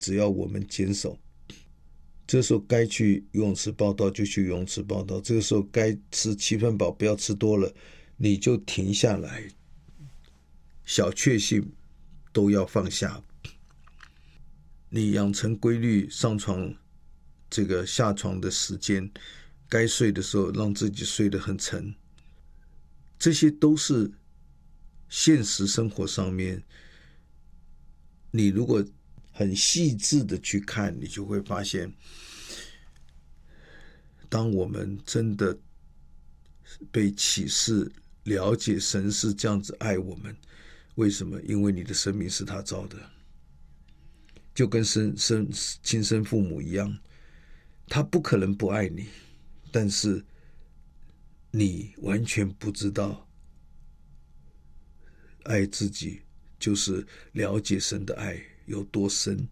只要我们坚守。这时候该去游泳池报到就去游泳池报到，这个时候该吃7分饱不要吃多了，你就停下来，小确幸都要放下。你养成规律上床这个下床的时间，该睡的时候让自己睡得很沉，这些都是现实生活上面，你如果很细致的去看，你就会发现，当我们真的被启示了解神是这样子爱我们，为什么？因为你的生命是他造的，就跟亲生父母一样，他不可能不爱你，但是你完全不知道爱自己就是了解神的爱有多深，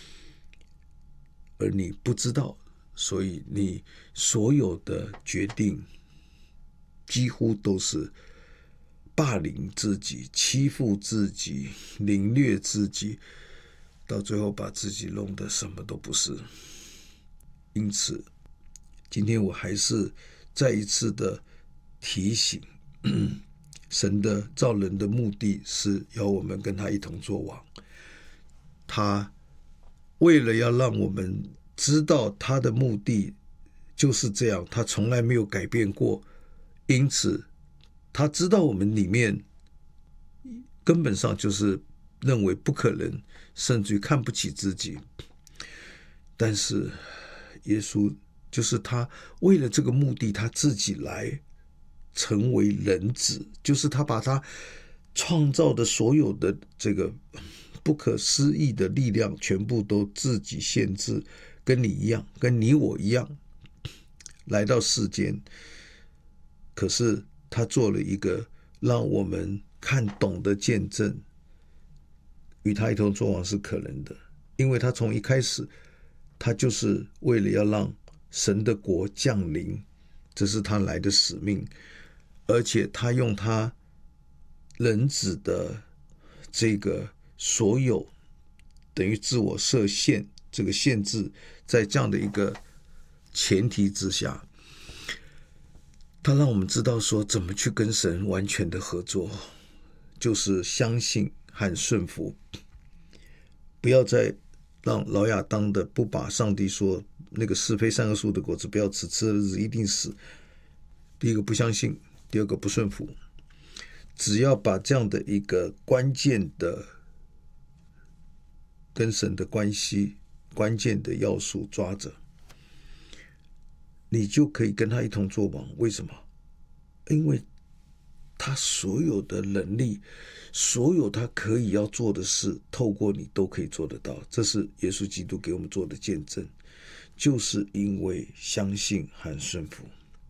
而你不知道，所以你所有的决定几乎都是霸凌自己、欺负自己、凌虐自己，到最后把自己弄得什么都不是。因此今天我还是再一次的提醒，神的造人的目的是要我们跟他一同作王，他为了要让我们知道他的目的就是这样，他从来没有改变过，因此他知道我们里面根本上就是认为不可能，甚至于看不起自己，但是耶稣就是他为了这个目的，他自己来成为人子，就是他把他创造的所有的这个不可思议的力量全部都自己限制，跟你一样，跟你我一样来到世间。可是他做了一个让我们看懂的见证，与他一同作王是可能的，因为他从一开始他就是为了要让神的国降临，这是他来的使命，而且他用他人子的这个所有等于自我设限这个限制，在这样的一个前提之下，他让我们知道说怎么去跟神完全的合作，就是相信和顺服，不要再让老亚当的不把上帝说那个是非善恶树的果子不要吃，吃了日子一定死。第一个不相信，第二个不顺服。只要把这样的一个关键的跟神的关系关键的要素抓着，你就可以跟他一同作王。为什么？因为他所有的能力，所有他可以要做的事，透过你都可以做得到。这是耶稣基督给我们做的见证，就是因为相信和顺服。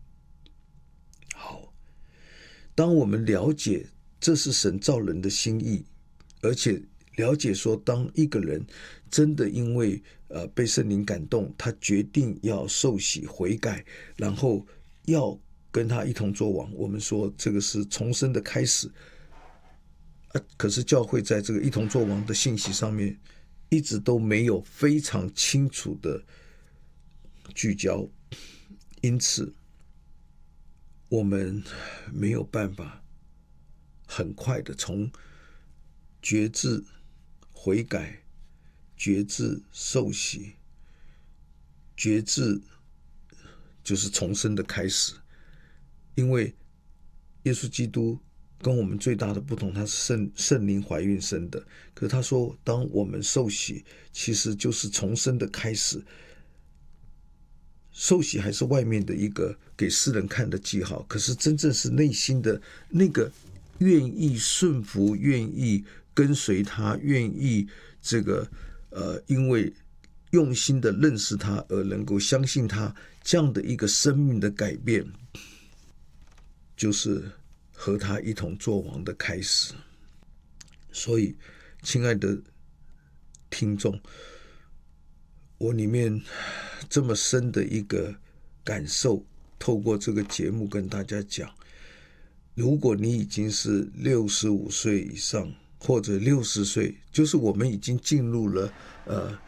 好，当我们了解这是神造人的心意，而且了解说，当一个人真的因为被圣灵感动，他决定要受洗悔改，然后要跟他一同作王，我们说这个是重生的开始。可是教会在这个一同作王的信息上面一直都没有非常清楚的聚焦，因此我们没有办法很快的从决志悔改、决志受洗、决志就是重生的开始。因为耶稣基督跟我们最大的不同，他是圣灵怀孕生的，可是他说当我们受洗其实就是重生的开始。受洗还是外面的一个给世人看的记号，可是真正是内心的那个愿意顺服、愿意跟随他、愿意这个因为用心的认识他而能够相信他，这样的一个生命的改变，就是和他一同作王的开始。所以亲爱的听众，我里面这么深的一个感受，透过这个节目跟大家讲，如果你已经是65岁以上或者60岁，就是我们已经进入了